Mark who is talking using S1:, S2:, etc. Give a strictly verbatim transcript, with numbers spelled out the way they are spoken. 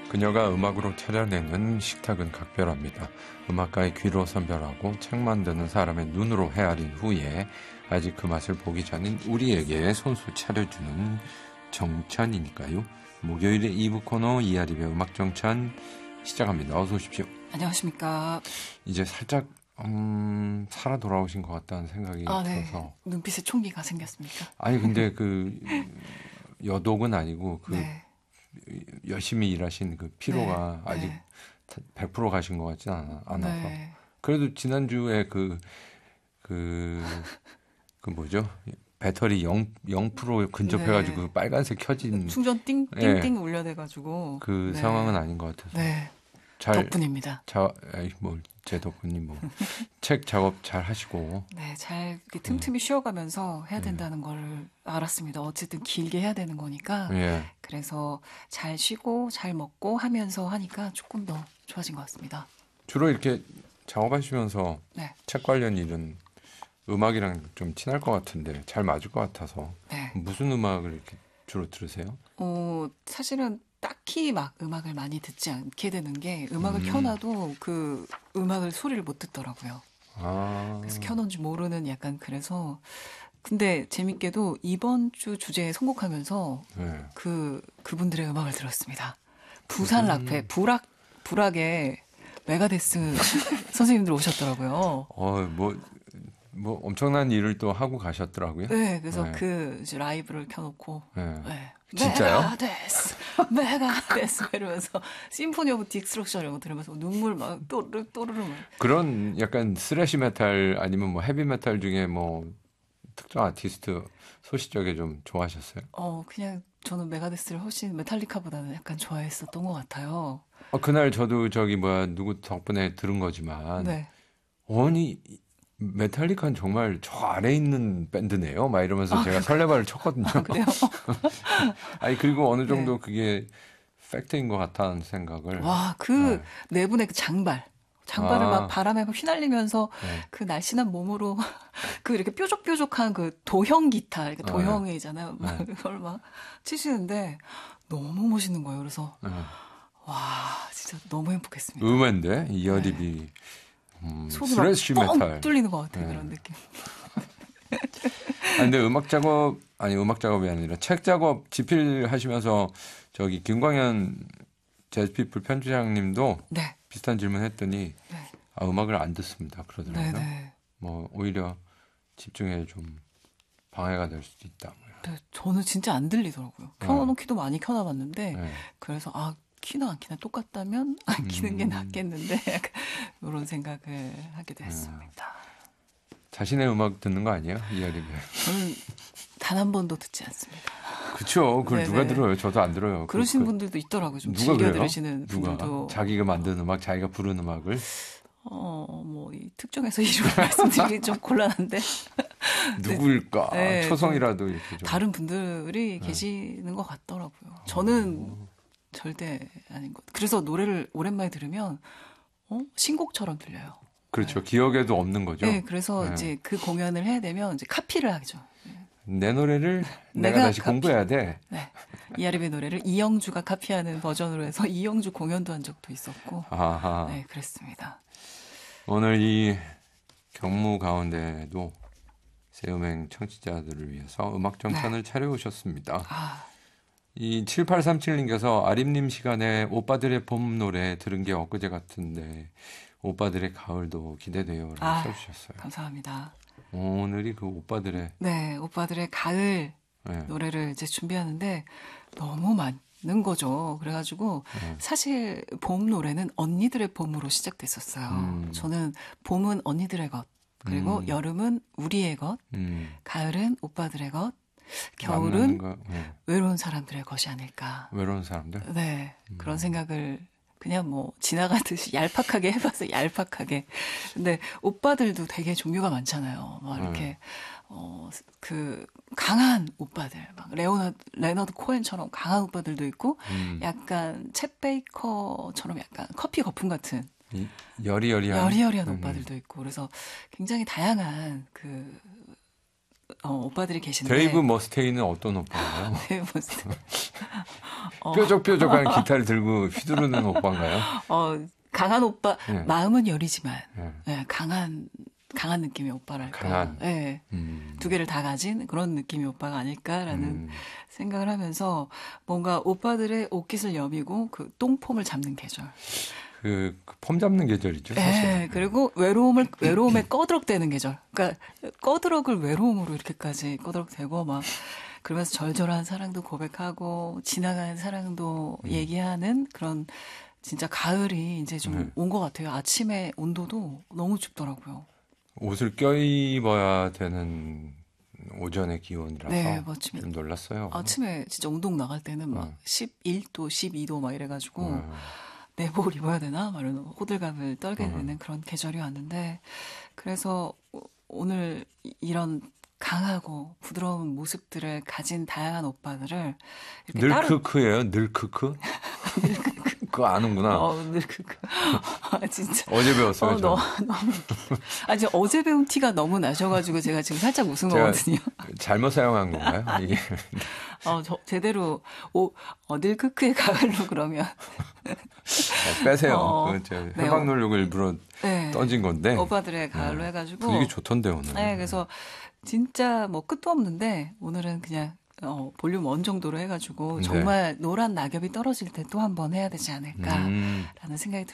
S1: 그녀가 음악으로 찾아내는 식탁은 각별합니다. 음악가의 귀로 선별하고 책 만드는 사람의 눈으로 헤아린 후에 아직 그 맛을 보기 전인 우리에게 손수 차려주는 정찬이니까요. 목요일에 이 부 코너 이하립의 음악정찬 시작합니다. 어서 오십시오.
S2: 안녕하십니까.
S1: 이제 살짝 음, 살아 돌아오신 것 같다는 생각이
S2: 아, 네.
S1: 들어서.
S2: 눈빛에 총기가 생겼습니까?
S1: 아니 근데 그 여독은 아니고 그
S2: 네.
S1: 열심히 일하신 그 피로가
S2: 네.
S1: 아직
S2: 네.
S1: 백 퍼센트 가신 것 같지 않아, 않아서.
S2: 네.
S1: 그래도 지난주에 그, 그, 그 뭐죠? 배터리 영, 영 퍼센트 근접해가지고
S2: 네.
S1: 빨간색 켜진.
S2: 충전 띵,
S1: 네.
S2: 띵띵 울려대가지고.
S1: 그
S2: 네.
S1: 상황은 아닌 것 같아서.
S2: 네.
S1: 잘,
S2: 덕분입니다.
S1: 자, 아이, 뭐, 제 덕분이 뭐. 책 작업 잘 하시고.
S2: 네. 잘 이렇게 틈틈이 음. 쉬어가면서 해야 된다는 네. 걸 알았습니다. 어쨌든 길게 해야 되는 거니까.
S1: 예.
S2: 그래서 잘 쉬고 잘 먹고 하면서 하니까 조금 더 좋아진 것 같습니다.
S1: 주로 이렇게 작업하시면서 네. 책 관련 일은 음악이랑 좀 친할 것 같은데 잘 맞을 것 같아서. 네. 무슨 음악을 이렇게 주로 들으세요?
S2: 어, 사실은 딱히 막 음악을 많이 듣지 않게 되는 게 음악을 음. 켜놔도 그 음악을 소리를 못 듣더라고요. 아. 그래서 켜놓은지 모르는 약간 그래서 근데 재밌게도 이번 주 주제에 선곡하면서 네. 그 그분들의 음악을 들었습니다. 부산 락페 불악 불악의 메가데스 선생님들 오셨더라고요.
S1: 어, 뭐. 뭐 엄청난 일을 또 하고 가셨더라고요.
S2: 네, 그래서 네. 그 이제 라이브를 켜놓고
S1: 네. 네. 진짜요?
S2: 메가데스, 메가데스 이러면서 심포니 오브 딕스트럭션 이런 거 들으면서 눈물 막 또르르 또르르.
S1: 그런 약간 스래시 메탈 아니면 뭐 헤비 메탈 중에 뭐 특정 아티스트 소시적에 좀 좋아하셨어요?
S2: 어, 그냥 저는 메가데스를 훨씬 메탈리카보다는 약간 좋아했었던 것 같아요.
S1: 어, 그날 저도 저기 뭐야 누구 덕분에 들은 거지만, 네. 아니. 메탈리카는 정말 저 아래에 있는 밴드네요. 막 이러면서 아, 제가 설레발을 쳤거든요.
S2: 아, 그래요?
S1: 아니, 그리고 어느 정도 네. 그게 팩트인 것 같다는 생각을.
S2: 와, 그 네, 네 분의 그 장발. 장발을 아. 막 바람에 막 휘날리면서 네. 그 날씬한 몸으로 그 이렇게 뾰족뾰족한 그 도형 기타, 이렇게 도형이잖아요. 네. 그걸 막 치시는데 너무 멋있는 거예요. 그래서 네. 와, 진짜 너무 행복했습니다.
S1: 음악인데, 이하립이. 네.
S2: 음, 스트레시 메탈 뚫리는 것 같아. 네. 그런 느낌.
S1: 아, 근데 음악 작업 아니 음악 작업이 아니라 책 작업 집필하시면서 저기 김광현 재즈피플 편집장님도 네. 비슷한 질문했더니 네. 아, 음악을 안 듣습니다. 그러더라고요. 네네. 뭐 오히려 집중에 좀 방해가 될 수도 있다.
S2: 네, 저는 진짜 안 들리더라고요. 켜놓기도 네. 많이 켜놔봤는데 네. 그래서 아. 키나 안 키나 똑같다면 안 키는 게 낫겠는데 약간 이런 생각을 하게 됐습니다.
S1: 음. 자신의 음악 듣는 거 아니에요? 이하립이.
S2: 저는 단 한 번도 듣지 않습니다.
S1: 그렇죠. 그걸 네네. 누가 들어요? 저도 안 들어요.
S2: 그러신
S1: 그,
S2: 분들도 있더라고요. 좀
S1: 누가
S2: 즐겨
S1: 그래요?
S2: 들으시는
S1: 누가?
S2: 분들도.
S1: 자기가 만든 음악, 자기가 부른 음악을?
S2: 어, 뭐 이 특정해서 이름을 말씀드리기 좀 곤란한데.
S1: 누구일까? 네, 초성이라도 이렇게 좀.
S2: 다른 분들이 네. 계시는 것 같더라고요. 저는 오. 절대 아닌 것. 그래서 노래를 오랜만에 들으면 어? 신곡처럼 들려요.
S1: 그렇죠.
S2: 네.
S1: 기억에도 없는 거죠.
S2: 네, 그래서 네. 이제 그 공연을 해야 되면 이제 카피를 하죠.
S1: 내 노래를 내가, 내가 다시 카피. 공부해야 돼.
S2: 네. 이하립의 노래를 이영주가 카피하는 버전으로 해서 이영주 공연도 한 적도 있었고. 아하. 네, 그랬습니다.
S1: 오늘 이 경무 가운데도 새음행 청취자들을 위해서 음악 정찬을 네. 차려오셨습니다. 아. 이 칠팔삼칠님께서 아립님 시간에 오빠들의 봄 노래 들은 게 엊그제 같은데 오빠들의 가을도 기대돼요. 라고 아, 써주셨어요.
S2: 감사합니다.
S1: 오늘이 그 오빠들의
S2: 네, 오빠들의 가을 네. 노래를 이제 준비하는데 너무 많은 거죠. 그래가지고 네. 사실 봄 노래는 언니들의 봄으로 시작됐었어요. 음. 저는 봄은 언니들의 것, 그리고 음. 여름은 우리의 것, 음. 가을은 오빠들의 것, 겨울은 네. 외로운 사람들의 것이 아닐까.
S1: 외로운 사람들?
S2: 네. 음. 그런 생각을 그냥 뭐 지나가듯이 얄팍하게 해봐서 얄팍하게. 근데 오빠들도 되게 종류가 많잖아요. 막 이렇게, 네. 어, 그, 강한 오빠들. 막 레오나드, 레너드 코엔처럼 강한 오빠들도 있고, 음. 약간 챗 베이커처럼 약간 커피 거품 같은.
S1: 이, 여리여리한.
S2: 여리여리한 음. 오빠들도 있고. 그래서 굉장히 다양한 그, 어, 오빠들이 계신데.
S1: 데이브 머스테이는 어떤 오빠인가요?
S2: 데이브 머스테이. 어.
S1: 뾰족뾰족한 기타를 들고 휘두르는 오빠인가요?
S2: 어, 강한 오빠,
S1: 네.
S2: 마음은 여리지만
S1: 네.
S2: 네, 강한 강한 느낌의 오빠랄까.
S1: 강한.
S2: 네.
S1: 음.
S2: 두 개를 다 가진 그런 느낌의 오빠가 아닐까라는
S1: 음.
S2: 생각을 하면서 뭔가 오빠들의 옷깃을 여미고 그 똥폼을 잡는 계절.
S1: 그, 그 폼 잡는 계절이죠, 사실.
S2: 네, 그리고 외로움을, 외로움에 꺼드럭대는 계절. 그러니까, 꺼드럭을 외로움으로 이렇게까지 꺼드럭대고, 막, 그러면서 절절한 사랑도 고백하고, 지나가는 사랑도
S1: 음.
S2: 얘기하는 그런, 진짜 가을이 이제 좀 온
S1: 네.
S2: 것 같아요. 아침에 온도도 너무 춥더라고요.
S1: 옷을 껴입어야 되는 오전의 기온이라서
S2: 네, 맞습니다.
S1: 좀 놀랐어요.
S2: 아침에 진짜 운동 나갈 때는 막
S1: 음.
S2: 십일 도, 십이 도 막 이래가지고,
S1: 음.
S2: 내복을 입어야 되나? 막 이런 호들갑을 떨게
S1: 음.
S2: 되는 그런 계절이 왔는데, 그래서 오늘 이런 강하고 부드러운 모습들을 가진 다양한 오빠들을 이렇게 따로
S1: 늘크크예요? 늘크크? 그거 아는구나.
S2: 어, 늘 그거. 아, 진짜.
S1: 어제 배웠어요.
S2: 어,
S1: 저.
S2: 너무, 너무. 아, 지금 어제 배운 티가 너무 나셔가지고 제가 지금 살짝 웃은
S1: 제가
S2: 거거든요.
S1: 잘못 사용한 건가요? 이게
S2: 어, 저, 제대로, 오, 어, 늘 크크의 가을로 그러면.
S1: 아, 빼세요.
S2: 어,
S1: 그 제가
S2: 네,
S1: 해방 노력을 일부러
S2: 네.
S1: 던진 건데.
S2: 오빠들의 가을로
S1: 네.
S2: 해가지고.
S1: 분위기 좋던데 오늘.
S2: 네, 그래서 진짜 뭐 끝도 없는데 오늘은 그냥 어, 볼륨 원 정도로 해가지고
S1: 네.
S2: 정말 노란 낙엽이 떨어질 때 또 한 번 해야 되지 않을까라는
S1: 음.
S2: 생각이